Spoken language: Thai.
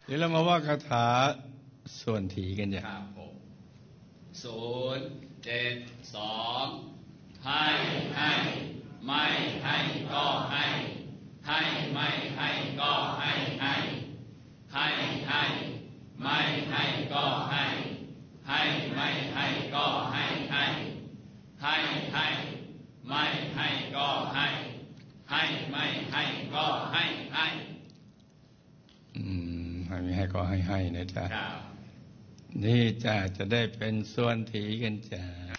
เดี๋ยวเรามาว่าคาถาส่วนถีกันอย่างครับผม072ให้ไม่ให้ก็ให้ไม่ให้ก็ให้ไม่ให้ก็ให้ไม่ให้ก็ให้ไม่ให้ก็ให้ไม่ให้ก็ให้ให้ไม่ให้ก็ให้นะจ๊ะนี่จ้ะจะได้เป็นส่วนถีกันจ้ะ